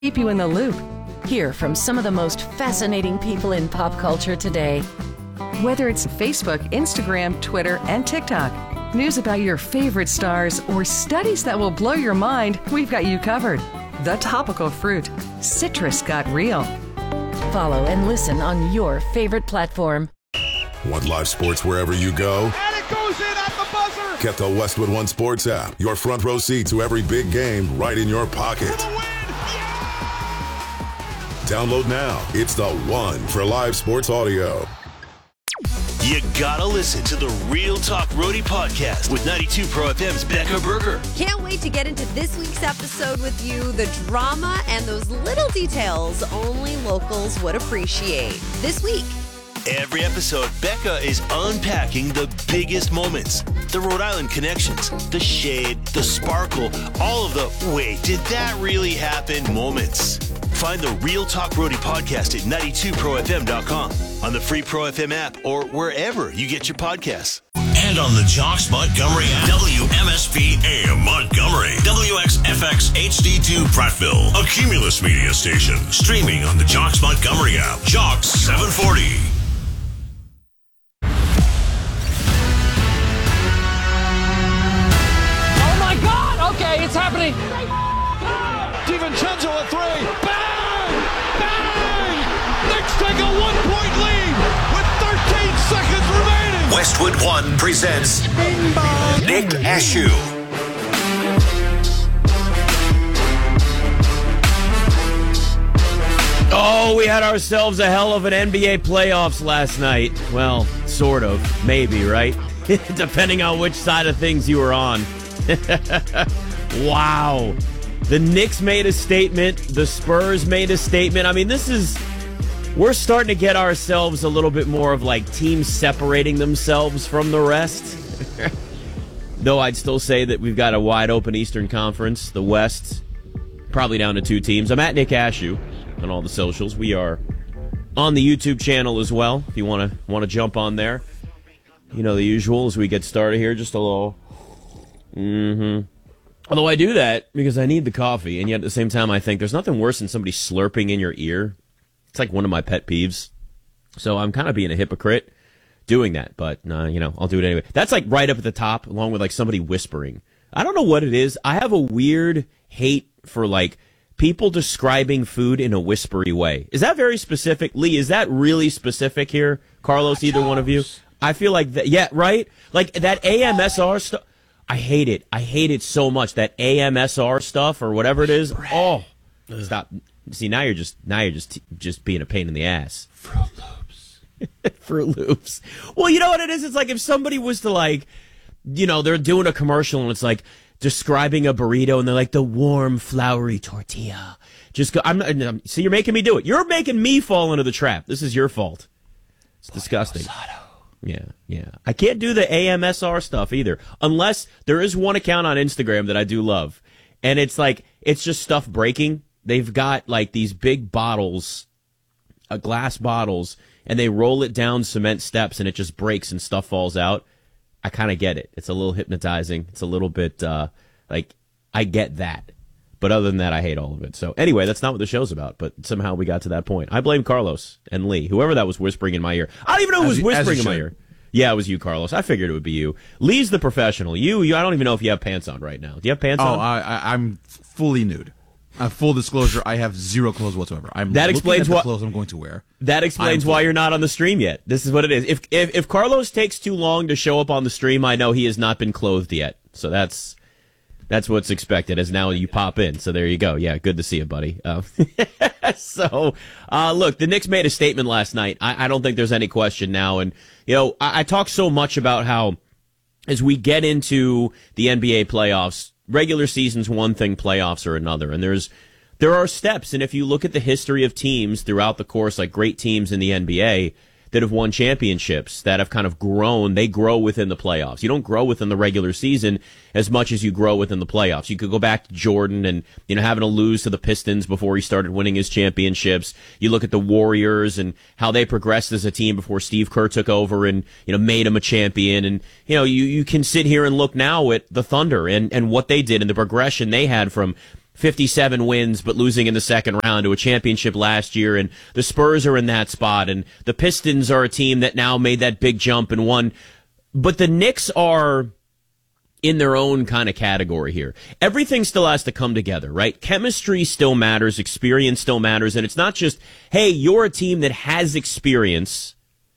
Keep you in the loop. Hear from some of the most fascinating people in pop culture today. Whether it's Facebook, Instagram, Twitter, and TikTok, news about your favorite stars, or studies that will blow your mind, we've got you covered. The Topical Fruit. Citrus got real. Follow and listen on your favorite platform. Want live sports wherever you go? And it goes in at the buzzer! Get the Westwood One Sports app. Your front row seat to every big game right in your pocket. For the win! Download now. It's the one for live sports audio. You gotta listen to the Real Talk Roadie podcast with 92 Pro FM's Becca Berger. Can't wait to get into this week's episode with you. The drama and those little details only locals would appreciate. This week. Every episode, Becca is unpacking the biggest moments. The Rhode Island connections, the shade, the sparkle, all of the wait, did that really happen moments. Find the Real Talk Roadie podcast at 92profm.com, on the free Pro FM app, or wherever you get your podcasts. And on the Jocks Montgomery app. WMSP AM Montgomery. WXFX HD2 Prattville. A Cumulus media station. Streaming on the Jocks Montgomery app. Jocks 740. Oh my God! Okay, it's happening. DiVincenzo a three. Bang! Bang! Knicks take a 1-point lead with 13 seconds remaining. Westwood One presents Bing bong. Nick Ashew. Oh, we had ourselves a hell of an NBA playoffs last night. Well, sort of. Maybe, right? Depending on which side of things you were on. Wow. The Knicks made a statement. The Spurs made a statement. I mean, we're starting to get ourselves a little bit more of like teams separating themselves from the rest. Though I'd still say that we've got a wide open Eastern Conference. The West, probably down to 2 teams. I'm at Nick Ashew on all the socials. We are on the YouTube channel as well, if you want to jump on there. You know the usual as we get started here, just a little... Although I do that because I need the coffee, and yet at the same time I think there's nothing worse than somebody slurping in your ear. It's like one of my pet peeves. So I'm kind of being a hypocrite doing that, but I'll do it anyway. That's like right up at the top, along with like somebody whispering. I don't know what it is. I have a weird hate for like people describing food in a whispery way. Is that very specific? Lee, is that really specific here? Carlos, either one of you? I feel like that, yeah, right? Like that AMSR stuff. I hate it. I hate it so much. That AMSR stuff or whatever it is. Oh, stop. See, now you're just being a pain in the ass. Fruit Loops. Fruit Loops. Well, you know what it is? It's like if somebody was to like, they're doing a commercial and it's like describing a burrito and they're like the warm, floury tortilla. Just go. See, you're making me do it. You're making me fall into the trap. This is your fault. It's disgusting. Yeah. I can't do the AMSR stuff either, unless there is one account on Instagram that I do love, and it's like it's just stuff breaking. They've got like these big bottles, glass bottles, and they roll it down cement steps, and it just breaks and stuff falls out. I kind of get it. It's a little hypnotizing. It's a little bit like I get that. But other than that, I hate all of it. So anyway, that's not what the show's about. But somehow we got to that point. I blame Carlos and Lee, whoever that was whispering in my ear. I don't even know who was whispering in my ear. Yeah, it was you, Carlos. I figured it would be you. Lee's the professional. You. I don't even know if you have pants on right now. Do you have pants on? Oh, I'm fully nude. Full disclosure, I have zero clothes whatsoever. That explains what clothes I'm going to wear. That explains why you're not on the stream yet. This is what it is. If Carlos takes too long to show up on the stream, I know he has not been clothed yet. So that's what's expected as now you pop in. So there you go. Yeah, good to see you, buddy. Look, the Knicks made a statement last night. I don't think there's any question now. And, I talk so much about how as we get into the NBA playoffs, regular season's one thing, playoffs are another. And there are steps. And if you look at the history of teams throughout the course, like great teams in the NBA that have won championships, that have kind of grown, they grow within the playoffs. You don't grow within the regular season as much as you grow within the playoffs. You could go back to Jordan and, having to lose to the Pistons before he started winning his championships. You look at the Warriors and how they progressed as a team before Steve Kerr took over and, made him a champion. And, you can sit here and look now at the Thunder and what they did and the progression they had from 57 wins, but losing in the second round to a championship last year. And the Spurs are in that spot. And the Pistons are a team that now made that big jump and won. But the Knicks are in their own kind of category here. Everything still has to come together, right? Chemistry still matters. Experience still matters. And it's not just, hey, you're a team that has experience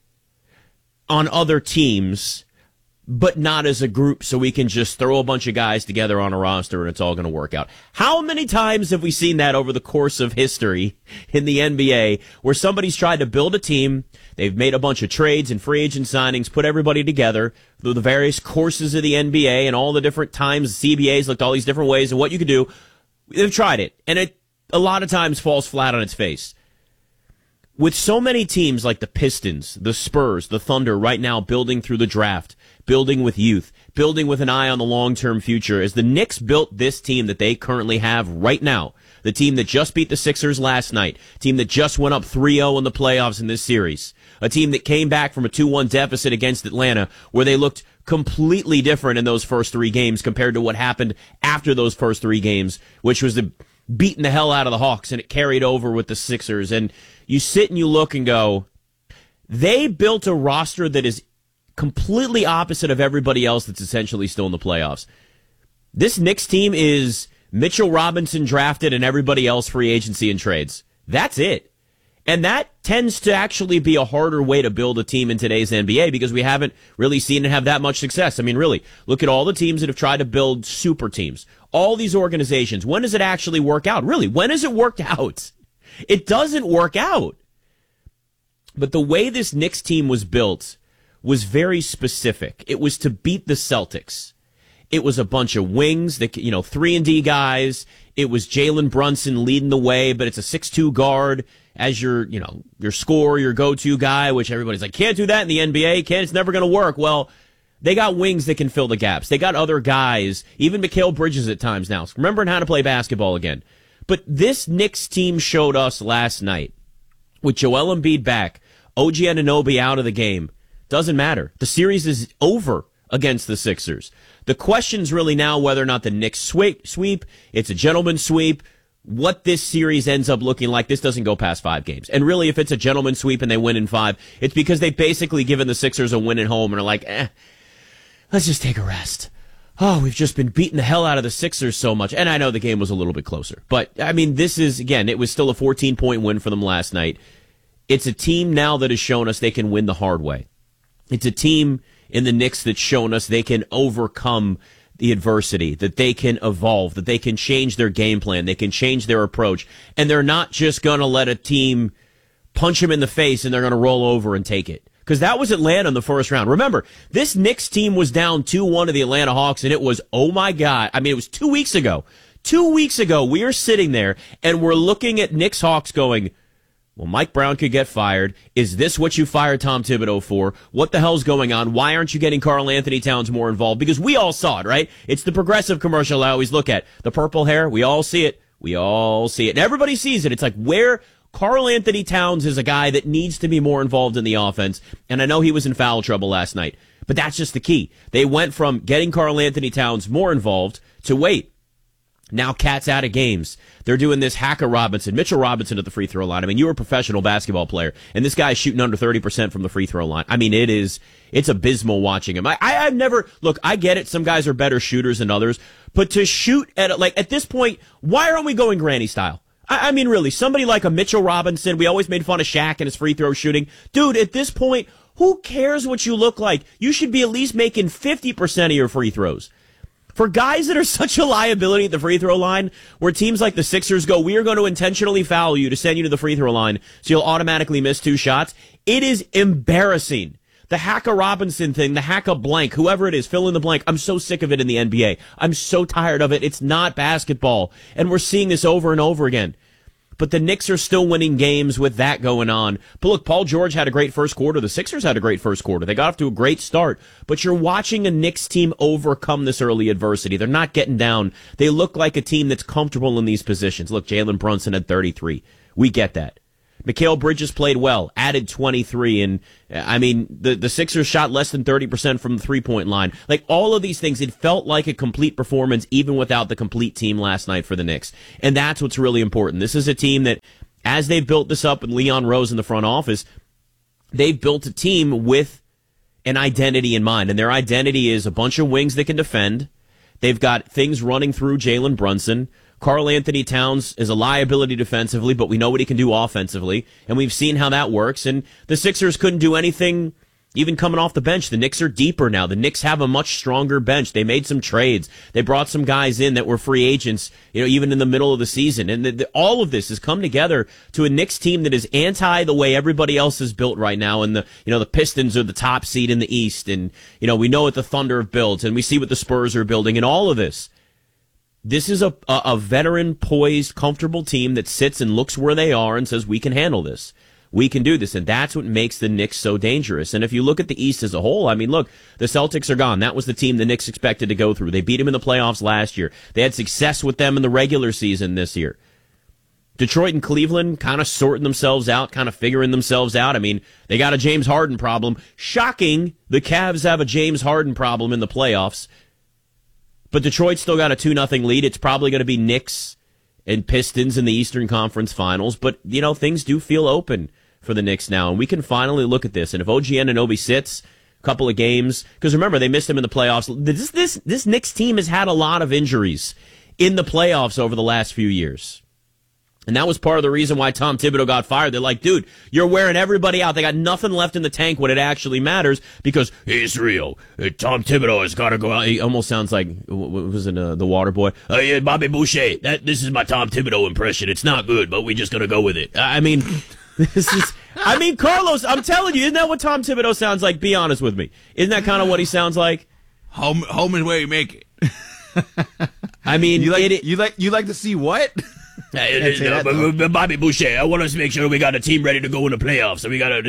on other teams, but not as a group, so we can just throw a bunch of guys together on a roster and it's all going to work out. How many times have we seen that over the course of history in the NBA where somebody's tried to build a team, they've made a bunch of trades and free agent signings, put everybody together through the various courses of the NBA and all the different times CBAs looked all these different ways and what you could do. They've tried it, and it a lot of times falls flat on its face. With so many teams like the Pistons, the Spurs, the Thunder right now building through the draft, building with youth, building with an eye on the long-term future, as the Knicks built this team that they currently have right now, the team that just beat the Sixers last night, team that just went up 3-0 in the playoffs in this series, a team that came back from a 2-1 deficit against Atlanta where they looked completely different in those first three games compared to what happened after those first three games, which was beating the hell out of the Hawks, and it carried over with the Sixers. And you sit and you look and go, they built a roster that is completely opposite of everybody else that's essentially still in the playoffs. This Knicks team is Mitchell Robinson drafted and everybody else free agency and trades. That's it. And that tends to actually be a harder way to build a team in today's NBA because we haven't really seen it have that much success. I mean, really, look at all the teams that have tried to build super teams. All these organizations. When does it actually work out? Really, when has it worked out? It doesn't work out. But the way this Knicks team was built was very specific. It was to beat the Celtics. It was a bunch of wings, 3-and-D guys. It was Jalen Brunson leading the way, but it's a 6'2" guard as your scorer, your go-to guy, which everybody's like, can't do that in the NBA. It's never going to work. Well, they got wings that can fill the gaps. They got other guys, even Mikal Bridges at times now, remembering how to play basketball again. But this Knicks team showed us last night, with Joel Embiid back, OG Anunoby out of the game, doesn't matter. The series is over against the Sixers. The question's really now whether or not the Knicks sweep, it's a gentleman's sweep, what this series ends up looking like. This doesn't go past 5 games. And really, if it's a gentleman's sweep and they win in 5, it's because they've basically given the Sixers a win at home and are like, let's just take a rest. Oh, we've just been beating the hell out of the Sixers so much. And I know the game was a little bit closer. But, I mean, this is, again, it was still a 14-point win for them last night. It's a team now that has shown us they can win the hard way. It's a team in the Knicks that's shown us they can overcome the adversity, that they can evolve, that they can change their game plan, they can change their approach. And they're not just going to let a team punch them in the face and they're going to roll over and take it. Because that was Atlanta in the first round. Remember, this Knicks team was down 2-1 to the Atlanta Hawks, and it was, oh my God. I mean, it was 2 weeks ago. 2 weeks ago, we are sitting there, and we're looking at Knicks Hawks going, well, Mike Brown could get fired. Is this what you fired Tom Thibodeau for? What the hell's going on? Why aren't you getting Karl Anthony Towns more involved? Because we all saw it, right? It's the Progressive commercial I always look at. The purple hair, we all see it. We all see it. And everybody sees it. It's like where Karl Anthony Towns is a guy that needs to be more involved in the offense. And I know he was in foul trouble last night. But that's just the key. They went from getting Karl Anthony Towns more involved to wait. Now Cat's out of games. They're doing this Hacker Robinson, Mitchell Robinson at the free throw line. I mean, you were a professional basketball player, and this guy's shooting under 30% from the free throw line. I mean, it's abysmal watching him. I've never, look, I get it. Some guys are better shooters than others, but to shoot at this point, why aren't we going granny style? I mean, really, somebody like a Mitchell Robinson, we always made fun of Shaq and his free throw shooting. Dude, at this point, who cares what you look like? You should be at least making 50% of your free throws. For guys that are such a liability at the free throw line, where teams like the Sixers go, we are going to intentionally foul you to send you to the free throw line so you'll automatically miss 2 shots, it is embarrassing. The Hacker Robinson thing, the Hacker blank, whoever it is, fill in the blank. I'm so sick of it in the NBA. I'm so tired of it. It's not basketball. And we're seeing this over and over again. But the Knicks are still winning games with that going on. But look, Paul George had a great first quarter. The Sixers had a great first quarter. They got off to a great start. But you're watching a Knicks team overcome this early adversity. They're not getting down. They look like a team that's comfortable in these positions. Look, Jalen Brunson had 33. We get that. Mikal Bridges played well, added 23, and I mean, the Sixers shot less than 30% from the three-point line. Like, all of these things, it felt like a complete performance even without the complete team last night for the Knicks. And that's what's really important. This is a team that, as they've built this up with Leon Rose in the front office, they've built a team with an identity in mind. And their identity is a bunch of wings that can defend. They've got things running through Jalen Brunson. Karl Anthony Towns is a liability defensively, but we know what he can do offensively, and we've seen how that works. And the Sixers couldn't do anything even coming off the bench. The Knicks are deeper now. The Knicks have a much stronger bench. They made some trades. They brought some guys in that were free agents, even in the middle of the season. And all of this has come together to a Knicks team that is anti the way everybody else is built right now. And the Pistons are the top seed in the East. And, we know what the Thunder have built, and we see what the Spurs are building, and all of this. This is a veteran, poised, comfortable team that sits and looks where they are and says, we can handle this. We can do this. And that's what makes the Knicks so dangerous. And if you look at the East as a whole, I mean, look, the Celtics are gone. That was the team the Knicks expected to go through. They beat them in the playoffs last year. They had success with them in the regular season this year. Detroit and Cleveland kind of sorting themselves out, kind of figuring themselves out. I mean, they got a James Harden problem. Shocking, the Cavs have a James Harden problem in the playoffs. But Detroit's still got a 2-0 lead. It's probably going to be Knicks and Pistons in the Eastern Conference Finals. But, things do feel open for the Knicks now. And we can finally look at this. And if OG Anunoby sits a couple of games, because remember, they missed him in the playoffs. This Knicks team has had a lot of injuries in the playoffs over the last few years. And that was part of the reason why Tom Thibodeau got fired. They're like, dude, you're wearing everybody out. They got nothing left in the tank when it actually matters because it's real. Tom Thibodeau has got to go out. He almost sounds like, what was it, the water boy? Yeah, Bobby Boucher. This is my Tom Thibodeau impression. It's not good, but we just going to go with it. Carlos, I'm telling you, isn't that what Tom Thibodeau sounds like? Be honest with me. Isn't that kind of what he sounds like? Home is where you make it. I mean, you like to see what? Bobby Boucher, I want us to make sure we got a team ready to go in the playoffs.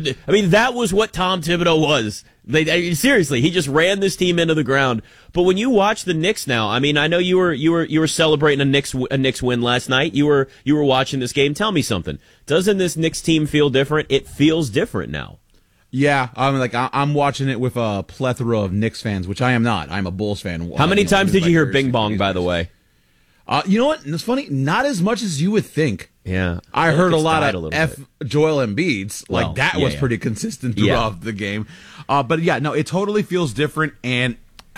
That was what Tom Thibodeau was. Seriously, he just ran this team into the ground. But when you watch the Knicks now, I know you were celebrating a Knicks win last night. You were watching this game. Tell me something. Doesn't this Knicks team feel different? It feels different now. Yeah, I'm watching it with a plethora of Knicks fans, which I am not. I'm a Bulls fan. How many times did you hear Bing Bong, by the way? You know what? It's funny. Not as much as you would think. Yeah. I heard a lot of Joel Embiid's. That was pretty consistent throughout the game. But yeah, no, it totally feels different. And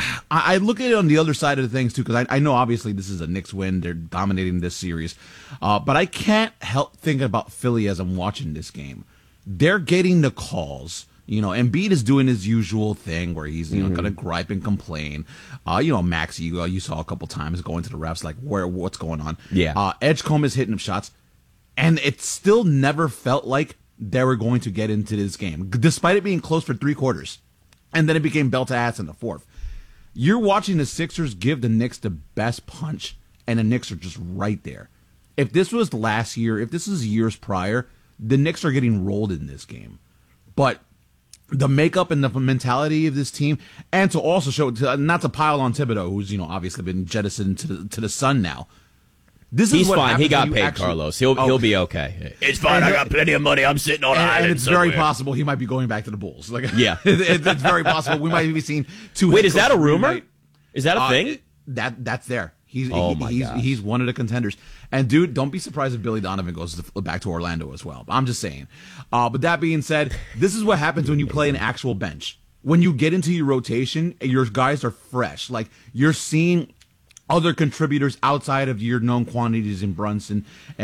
I look at it on the other side of the things, too, because I know obviously this is a Knicks win. They're dominating this series. But I can't help thinking about Philly as I'm watching this game. They're getting the calls. Embiid is doing his usual thing where he's, going to gripe and complain. Maxey, you saw a couple times going to the refs, like, what's going on? Yeah. Edgecombe is hitting him shots. And it still never felt like they were going to get into this game, despite it being close for 3 quarters. And then it became belt to ass in the 4th. You're watching the Sixers give the Knicks the best punch, and the Knicks are just right there. If this was last year, if this is years prior, the Knicks are getting rolled in this game. But the makeup and the mentality of this team, and to also show, not to pile on Thibodeau, who's obviously been jettisoned to the sun now. He's fine. He got paid, Carlos. He'll be okay. It's fine. I got plenty of money. I'm sitting on an island. And it's very possible he might be going back to the Bulls. Yeah, it's very possible we might be seeing 2. Wait, is that a rumor? Is that a thing? That's there. He's he's one of the contenders. And dude, don't be surprised if Billy Donovan goes back to Orlando as well. I'm just saying. But that being said, this is what happens when you play an actual bench. When you get into your rotation, your guys are fresh. Like, you're seeing other contributors outside of your known quantities in Brunson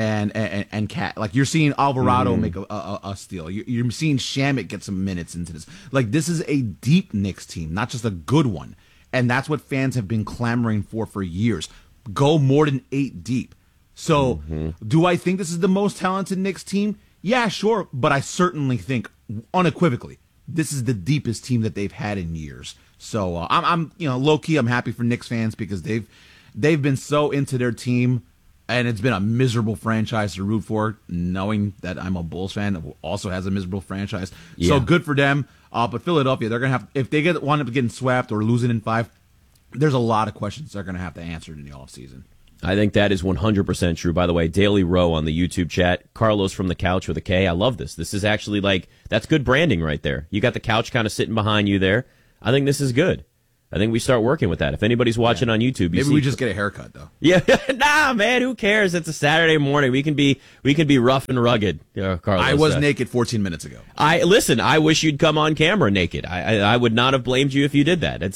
and Cat. Like, you're seeing Alvarado make a steal. You're seeing Shamet get some minutes into this. Like, this is a deep Knicks team, not just a good one. And that's what fans have been clamoring for years. Go more than 8 deep. So, do I think this is the most talented Knicks team? Yeah, sure. But I certainly think, unequivocally, this is the deepest team that they've had in years. So, I'm low key, I'm happy for Knicks fans because they've been so into their team, and it's been a miserable franchise to root for. Knowing that I'm a Bulls fan who also has a miserable franchise, so good for them. But Philadelphia, they're gonna have, if they wind up getting swept or losing in 5, there's a lot of questions they're gonna have to answer in the offseason. I think that is 100% true. By the way, Daily Row on the YouTube chat. Carlos from the couch with a K. I love this. This is actually that's good branding right there. You got the couch kind of sitting behind you there. I think this is good. I think we start working with that. If anybody's watching on YouTube, maybe we just get a haircut though. Yeah, nah, man, who cares? It's a Saturday morning. We can be rough and rugged. Carlos, I was naked 14 minutes ago. I wish you'd come on camera naked. I would not have blamed you if you did that.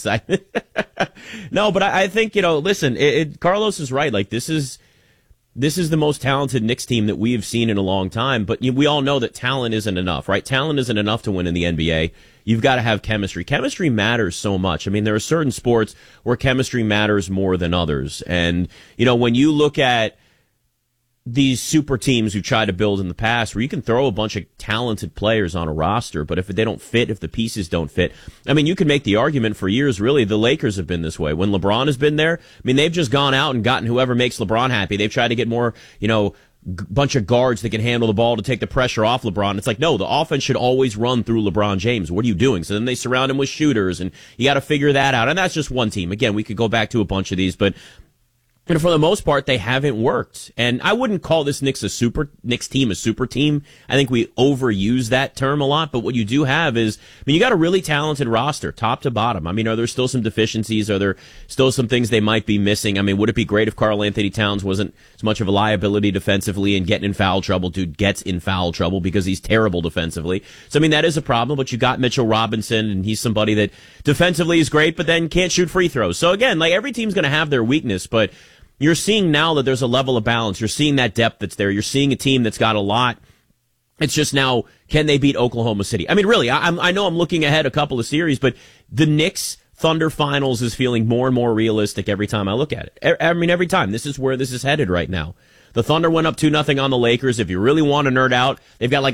No, but I think listen. Carlos is right. This is the most talented Knicks team that we have seen in a long time. But we all know that talent isn't enough, right? Talent isn't enough to win in the NBA. You've got to have chemistry. Chemistry matters so much. I mean, there are certain sports where chemistry matters more than others. And, when you look at these super teams who try to build in the past, where you can throw a bunch of talented players on a roster, but if they don't fit, if the pieces don't fit, I mean, you can make the argument for years, really, the Lakers have been this way. When LeBron has been there, I mean, they've just gone out and gotten whoever makes LeBron happy. They've tried to get more, bunch of guards that can handle the ball to take the pressure off LeBron. It's no, the offense should always run through LeBron James. What are you doing? So then they surround him with shooters, and you got to figure that out. And that's just one team. Again, we could go back to a bunch of these, but for the most part, they haven't worked. And I wouldn't call this Knicks team a super team. I think we overuse that term a lot. But what you do have is, you got a really talented roster, top to bottom. I mean, are there still some deficiencies? Are there still some things they might be missing? I mean, would it be great if Karl Anthony Towns wasn't as much of a liability defensively and getting in foul trouble? Dude gets in foul trouble because he's terrible defensively. So, I mean, that is a problem. But you got Mitchell Robinson, and he's somebody that defensively is great, but then can't shoot free throws. So, again, every team's going to have their weakness, but you're seeing now that there's a level of balance. You're seeing that depth that's there. You're seeing a team that's got a lot. It's just now, can they beat Oklahoma City? I mean, really, I know I'm looking ahead a couple of series, but the Knicks Thunder finals is feeling more and more realistic every time I look at it. I mean, every time. This is where this is headed right now. The Thunder went up 2-0 on the Lakers. If you really want to nerd out, they've got a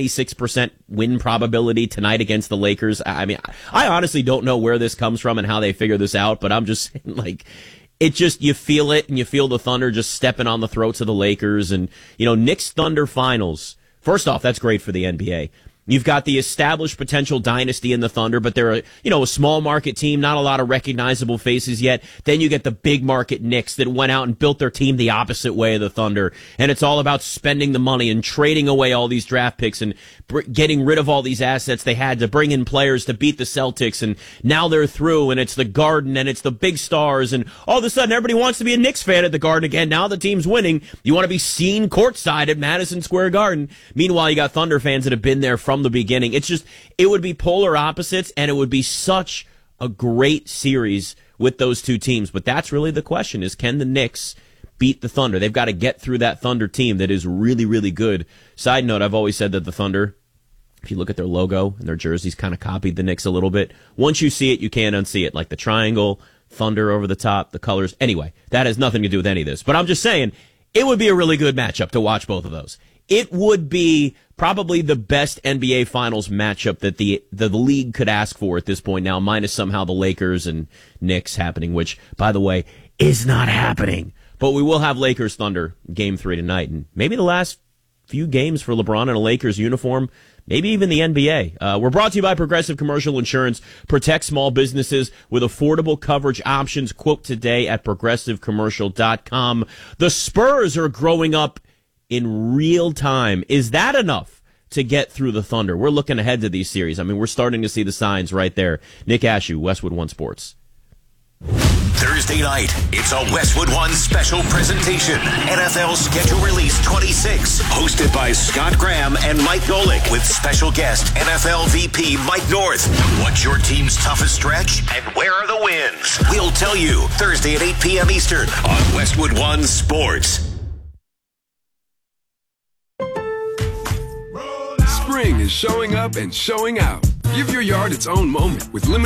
76% win probability tonight against the Lakers. I mean, I honestly don't know where this comes from and how they figure this out, but I'm just saying, it just, you feel it, and you feel the Thunder just stepping on the throats of the Lakers. And, Knicks Thunder finals. First off, that's great for the NBA. You've got the established potential dynasty in the Thunder, but they're a small market team, not a lot of recognizable faces yet. Then you get the big market Knicks that went out and built their team the opposite way of the Thunder. And it's all about spending the money and trading away all these draft picks and getting rid of all these assets they had to bring in players to beat the Celtics. And now they're through, and it's the Garden, and it's the big stars. And all of a sudden, everybody wants to be a Knicks fan at the Garden again. Now the team's winning. You want to be seen courtside at Madison Square Garden. Meanwhile, you got Thunder fans that have been there from the beginning. It's just, it would be polar opposites, and it would be such a great series with those two teams. But that's really the question, is can the Knicks beat the Thunder? They've got to get through that Thunder team that is really, really good. Side note, I've always said that the Thunder, if you look at their logo and their jerseys, kind of copied the Knicks a little bit. Once you see it, you can't unsee it. Like the triangle, Thunder over the top, the colors. Anyway, that has nothing to do with any of this. But I'm just saying, it would be a really good matchup to watch both of those. It would be probably the best NBA Finals matchup that the league could ask for at this point now, minus somehow the Lakers and Knicks happening, which, by the way, is not happening. But we will have Lakers Thunder Game 3 tonight, and maybe the last few games for LeBron in a Lakers uniform, maybe even the NBA. We're brought to you by Progressive Commercial Insurance. Protect small businesses with affordable coverage options. Quote today at progressivecommercial.com. The Spurs are growing up in real time. Is that enough to get through the Thunder? We're looking ahead to these series. I mean, we're starting to see the signs right there. Nick Ashew, Westwood One Sports. Thursday night, it's a Westwood One special presentation. NFL Schedule Release 26, hosted by Scott Graham and Mike Golick, with special guest NFL VP Mike North. What's your team's toughest stretch, and where are the wins? We'll tell you Thursday at 8 p.m. Eastern on Westwood One Sports. Spring is showing up and showing out. Give your yard its own moment with limited